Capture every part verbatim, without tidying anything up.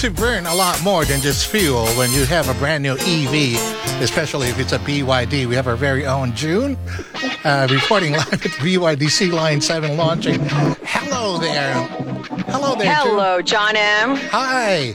To burn a lot more than just fuel when you have a brand new E V, especially if it's a B Y D. We have our very own June uh, reporting live at B Y D Sea Lion seven launching. Hello there. Hello there, Hello, June. John M. Hi.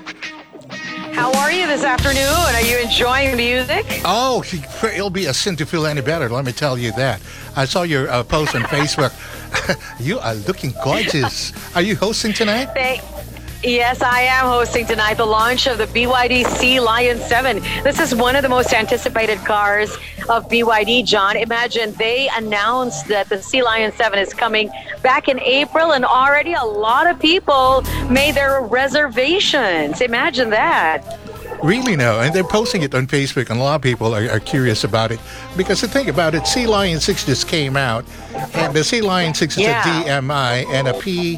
How are you this afternoon? Are you enjoying the music? Oh, it'll be a sin to feel any better, let me tell you that. I saw your uh, post on Facebook. You are looking gorgeous. Are you hosting tonight? Thank Yes, I am hosting tonight the launch of the B Y D Sea Lion seven. This is one of the most anticipated cars of B Y D, John. Imagine they announced that the Sea Lion seven is coming back in April, and already a lot of people made their reservations. Imagine that. Really no, and they're posting it on Facebook, and a lot of people are, are curious about it. Because the thing about it, Sea Lion six just came out, and the Sea Lion six is Yeah. a D M I and a P,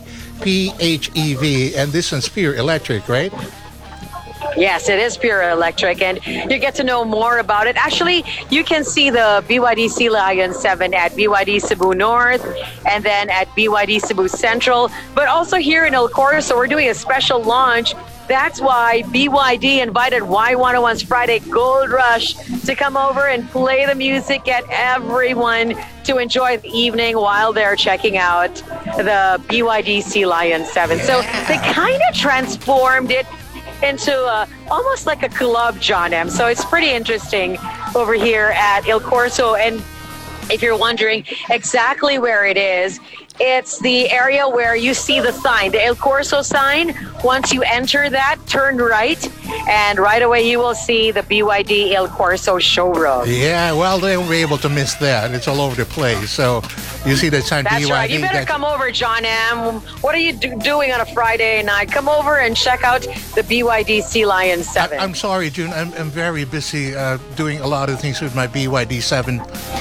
PHEV, and this one's pure electric, right? Yes, it is pure electric, and you get to know more about it. Actually, you can see the B Y D Sea Lion seven at B Y D Cebu North and then at B Y D Cebu Central, but also here in El Corso, we're doing a special launch. That's why B Y D invited Y one oh one's Friday Gold Rush to come over and play the music, get everyone to enjoy the evening while they're checking out the B Y D Sea Lion seven. So they kind of transformed it into a, almost like a club, John M. So it's pretty interesting over here at El Corso. And if you're wondering exactly where it is, it's the area where you see the sign, the El Corso sign. Once you enter that, turn right, and right away you will see the B Y D El Corso showroom. Yeah, well, they won't be able to miss that. It's all over the place. So you see that sign That's B Y D. right. You better that... come over, John M. What are you do- doing on a Friday night? Come over and check out the B Y D Sea Lion seven. I- I'm sorry, June. I'm, I'm very busy uh, doing a lot of things with my B Y D seven.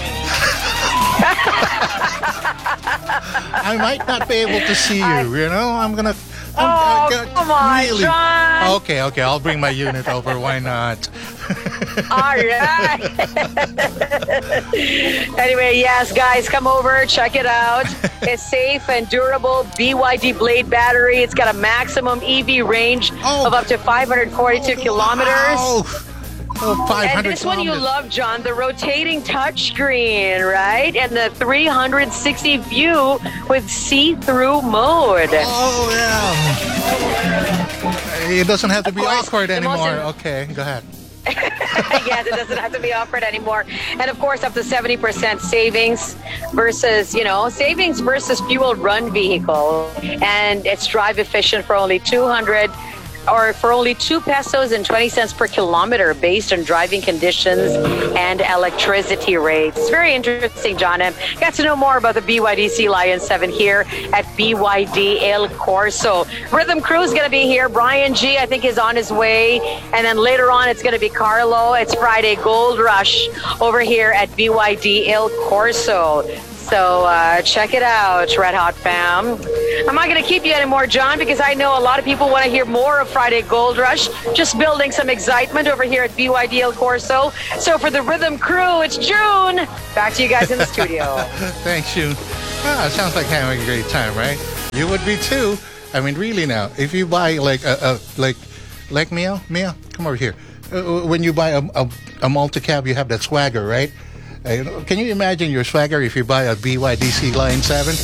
I might not be able to see you, I, you know? I'm gonna... I'm, oh, uh, come on, really. John! Okay, okay, I'll bring my unit over. Why not? All right. Anyway, yes, guys, come over, check it out. It's safe and durable B Y D Blade battery. It's got a maximum E V range oh. of up to five hundred forty-two oh, kilometers. Wow. Oh, and this one you love, John, the rotating touchscreen, right? And the three hundred sixty view with see-through mode. Oh, yeah. It doesn't have to of be course, awkward anymore. In- okay, go ahead. Yes, it doesn't have to be offered anymore. And of course, up to seventy percent savings versus, you know, savings versus fuel run vehicle. And it's drive efficient for only two hundred or for only two pesos and twenty cents per kilometer based on driving conditions and electricity rates. It's very interesting, John. And got to know more about the B Y D Sea Lion seven here at B Y D El Corso. Rhythm Crew is going to be here. Brian G, I think, is on his way. And then later on, it's going to be Carlo. It's Friday Gold Rush over here at B Y D El Corso. So uh, check it out, Red Hot fam. I'm not going to keep you anymore, John, because I know a lot of people want to hear more of Friday Gold Rush. Just building some excitement over here at B Y D El Corso. So for the Rhythm Crew, it's June. Back to you guys in the studio. Thanks, June. Ah, sounds like having a great time, right? You would be too. I mean, really now, if you buy like a, a like, like Mia, Mia, come over here. Uh, when you buy a, a, a multi-cab, you have that swagger, right? Uh, can you imagine your swagger if you buy a B Y D Sea Lion seven?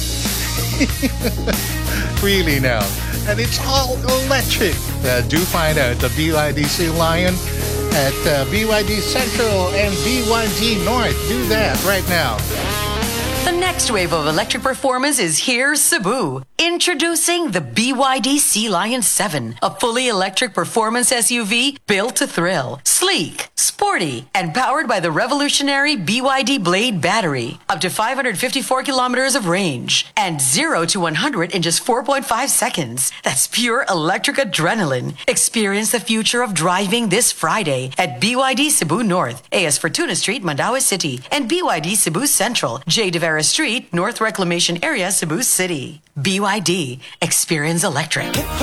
Really now. And it's all electric. Uh, do find out the B Y D Sea Lion at uh, B Y D Central and B Y D North. Do that right now. The next wave of electric performance is here, Cebu. Introducing the B Y D Sea Lion seven, a fully electric performance S U V built to thrill. Sleek, sporty, and powered by the revolutionary B Y D Blade battery. Up to five hundred fifty-four kilometers of range and zero to one hundred in just four point five seconds. That's pure electric adrenaline. Experience the future of driving this Friday at B Y D Cebu North, A S Fortuna Street, Mandaue City, and B Y D Cebu Central, J. De Vera Street, North Reclamation Area, Cebu City. B Y D. Experience electric.